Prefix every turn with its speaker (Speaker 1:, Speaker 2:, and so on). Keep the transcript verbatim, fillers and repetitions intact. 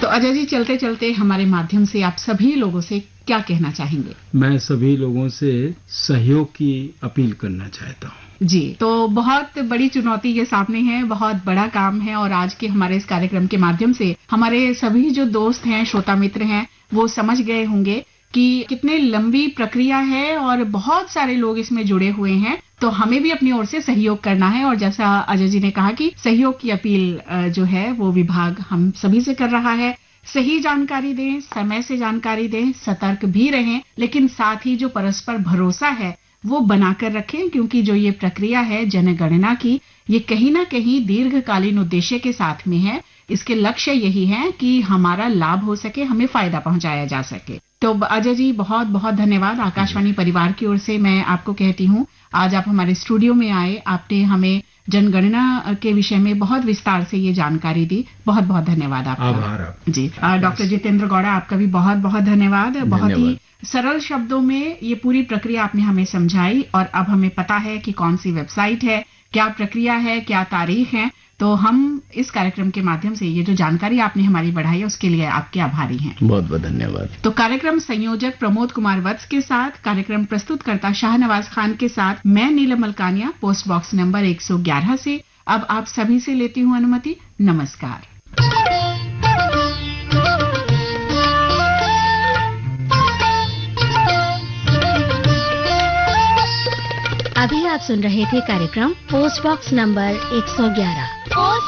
Speaker 1: अजय जी, चलते चलते हमारे माध्यम से आप सभी लोगों से क्या कहना चाहेंगे?
Speaker 2: मैं सभी लोगों से सहयोग की अपील करना चाहता हूँ।
Speaker 1: जी, तो बहुत बड़ी चुनौती ये सामने है, बहुत बड़ा काम है और आज के हमारे इस कार्यक्रम के माध्यम से हमारे सभी जो दोस्त हैं, श्रोता मित्र हैं, वो समझ गए होंगे कि कितने लंबी प्रक्रिया है और बहुत सारे लोग इसमें जुड़े हुए हैं। तो हमें भी अपनी ओर से सहयोग करना है और जैसा अजय जी ने कहा कि सहयोग की अपील जो है वो विभाग हम सभी से कर रहा है। सही जानकारी दें, समय से जानकारी दें, सतर्क भी रहें, लेकिन साथ ही जो परस्पर भरोसा है वो बनाकर रखें, क्योंकि जो ये प्रक्रिया है जनगणना की, ये कहीं ना कहीं दीर्घकालीन उद्देश्य के साथ में है। इसके लक्ष्य यही है कि हमारा लाभ हो सके, हमें फायदा पहुंचाया जा सके। तो अजय जी, बहुत बहुत धन्यवाद। आकाशवाणी परिवार की ओर से मैं आपको कहती हूँ, आज आप हमारे स्टूडियो में आए, आपने हमें जनगणना के विषय में बहुत विस्तार से ये जानकारी दी। बहुत बहुत धन्यवाद आपका।
Speaker 2: आभार आप।
Speaker 1: जी, डॉक्टर जितेंद्र गौड़ा, आपका भी बहुत बहुत धन्यवाद। बहुत ही सरल शब्दों में ये पूरी प्रक्रिया आपने हमें समझाई और अब हमें पता है कि कौन सी वेबसाइट है, क्या प्रक्रिया है, क्या तारीख है। तो हम इस कार्यक्रम के माध्यम से ये जो जानकारी आपने हमारी बढ़ाई है उसके लिए आपके आभारी हैं।
Speaker 2: बहुत बहुत धन्यवाद।
Speaker 1: तो कार्यक्रम संयोजक प्रमोद कुमार वत्स के साथ, कार्यक्रम प्रस्तुतकर्ता शाहनवाज खान के साथ मैं नीलम मलकानिया, पोस्ट बॉक्स नंबर एक सौ ग्यारह से अब आप सभी से लेती हूँ अनुमति। नमस्कार।
Speaker 3: अभी आप सुन रहे थे कार्यक्रम पोस्ट बॉक्स नंबर एक सौ ग्यारह।